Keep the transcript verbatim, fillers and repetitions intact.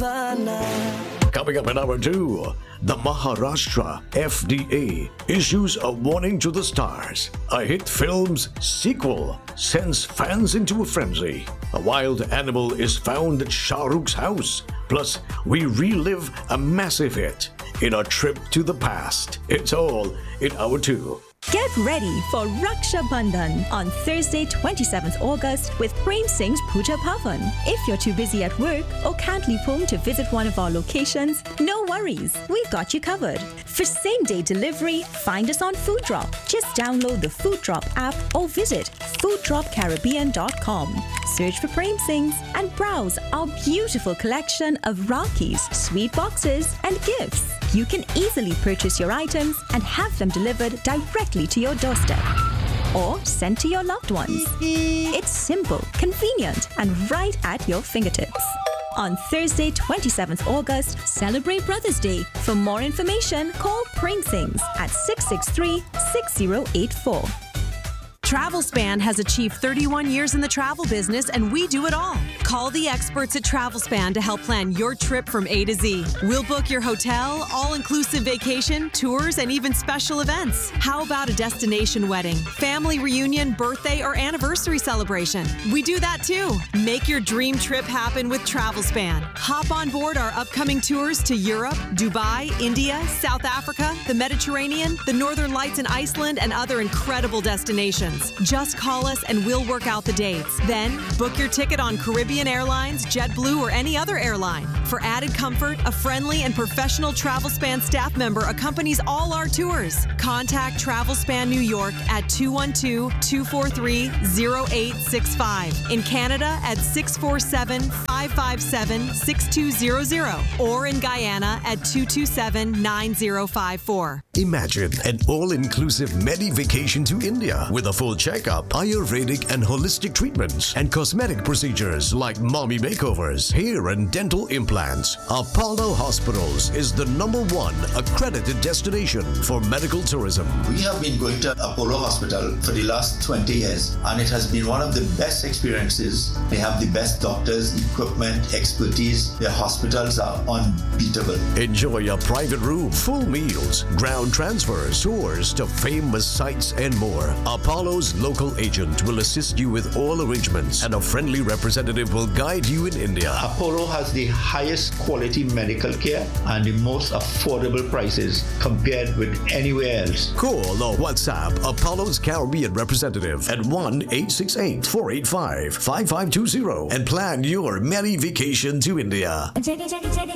Havana. Coming up in hour two, the Maharashtra F D A issues a warning to the stars. A hit film's sequel sends fans into a frenzy. A wild animal is found at Shah Rukh's house. Plus, we relive a massive hit in a trip to the past. It's all in hour two. Get ready for Raksha Bandhan on Thursday, twenty-seventh August with Prem Singh's Puja Bhavan. If you're too busy at work or can't leave home to visit one of our locations, no worries, we've got you covered. For same-day delivery, find us on Food Drop. Just download the Food Drop app or visit food drop caribbean dot com. Search for Prem Singh's and browse our beautiful collection of Rakis, sweet boxes and gifts. You can easily purchase your items and have them delivered directly to your doorstep or sent to your loved ones. It's simple, convenient, and right at your fingertips. On Thursday, twenty-seventh August, celebrate Brothers' Day. For more information, call Prem Singh's at six six three, six zero eight four. TravelSpan has achieved thirty-one years in the travel business, and we do it all. Call the experts at TravelSpan to help plan your trip from A to Z. We'll book your hotel, all-inclusive vacation, tours, and even special events. How about a destination wedding, family reunion, birthday, or anniversary celebration? We do that too. Make your dream trip happen with TravelSpan. Hop on board our upcoming tours to Europe, Dubai, India, South Africa, the Mediterranean, the Northern Lights in Iceland, and other incredible destinations. Just call us and we'll work out the dates. Then, book your ticket on Caribbean Airlines, JetBlue, or any other airline. For added comfort, a friendly and professional TravelSpan staff member accompanies all our tours. Contact TravelSpan New York at two one two, two four three, zero eight six five. In Canada at six four seven, five five seven, six two zero zero. Or in Guyana at two two seven, nine zero five four. Imagine an all-inclusive medi-vacation to India with a full checkup, Ayurvedic and holistic treatments, and cosmetic procedures like mommy makeovers, hair and dental implants. Apollo Hospitals is the number one accredited destination for medical tourism. We have been going to Apollo Hospital for the last twenty years, and it has been one of the best experiences. They have the best doctors, equipment, expertise. Their hospitals are unbeatable. Enjoy a private room, full meals, ground transfers, tours to famous sites, and more. Apollo's local agent will assist you with all arrangements, and a friendly representative will guide you in India. Apollo has the highest quality medical care and the most affordable prices compared with anywhere else. Call or WhatsApp Apollo's Caribbean representative at one eight six eight, four eight five, five five two zero and plan your merry vacation to India.